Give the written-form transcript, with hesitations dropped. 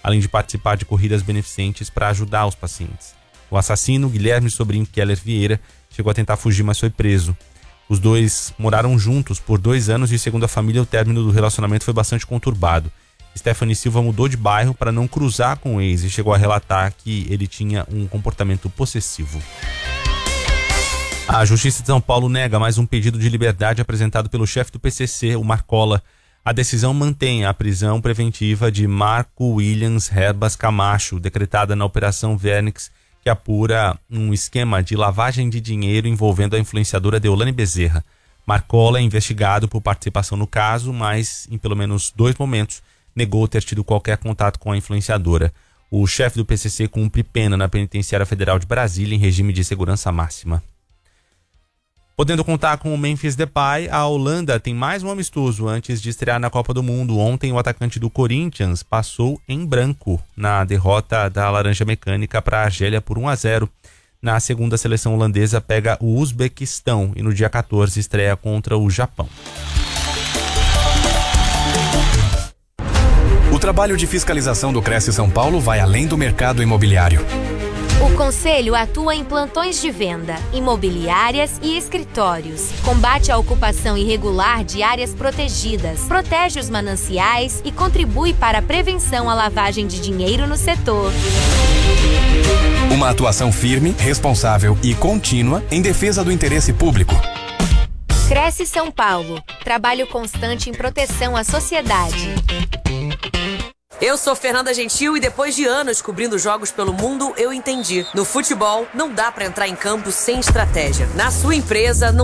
além de participar de corridas beneficentes para ajudar os pacientes. O assassino, Guilherme Sobrinho Keller Vieira, chegou a tentar fugir, mas foi preso. Os dois moraram juntos por 2 anos e, segundo a família, o término do relacionamento foi bastante conturbado. Stephanie Silva mudou de bairro para não cruzar com o ex e chegou a relatar que ele tinha um comportamento possessivo. A Justiça de São Paulo nega mais um pedido de liberdade apresentado pelo chefe do PCC, o Marcola. A decisão mantém a prisão preventiva de Marco Williams Herbas Camacho, decretada na Operação Vernix, que apura um esquema de lavagem de dinheiro envolvendo a influenciadora Deolane Bezerra. Marcola é investigado por participação no caso, mas em pelo menos 2 momentos negou ter tido qualquer contato com a influenciadora. O chefe do PCC cumpre pena na Penitenciária Federal de Brasília em regime de segurança máxima. Podendo contar com o Memphis Depay, a Holanda tem mais um amistoso antes de estrear na Copa do Mundo. Ontem, o atacante do Corinthians passou em branco na derrota da Laranja Mecânica para a Argélia por 1-0. Na segunda, a seleção holandesa pega o Uzbequistão e no dia 14 estreia contra o Japão. O trabalho de fiscalização do Cresce São Paulo vai além do mercado imobiliário. O Conselho atua em plantões de venda, imobiliárias e escritórios. Combate a ocupação irregular de áreas protegidas, protege os mananciais e contribui para a prevenção à lavagem de dinheiro no setor. Uma atuação firme, responsável e contínua em defesa do interesse público. Cresce São Paulo. Trabalho constante em proteção à sociedade. Eu sou Fernanda Gentil e depois de anos cobrindo jogos pelo mundo, eu entendi. No futebol, não dá pra entrar em campo sem estratégia. Na sua empresa, não